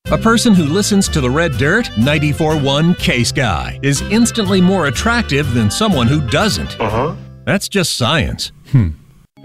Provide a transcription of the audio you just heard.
A person who listens to the Red Dirt 94.1 K-Sky is instantly more attractive than someone who doesn't. That's just science.